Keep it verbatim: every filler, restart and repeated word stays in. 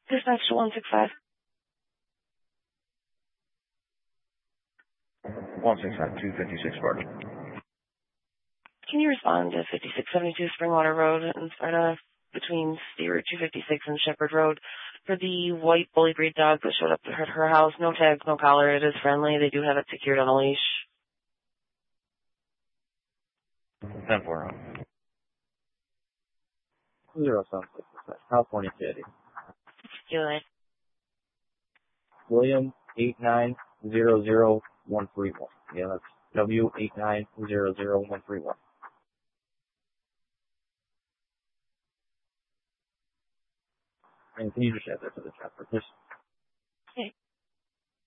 Dispatch to one six five. one six five, two fifty-six Sparta. Can you respond to fifty-six seventy-two Springwater Road in Sparta between State Route two fifty-six and Shepherd Road for the white bully breed dog that showed up at her house? No tags, no collar. It is friendly. They do have it secured on a leash. ten four. Zero seven six six. California City. Do it. William eight nine zero zero one three one. Yeah, that's W eight nine zero zero one three one. And can you just add that to the chat for this?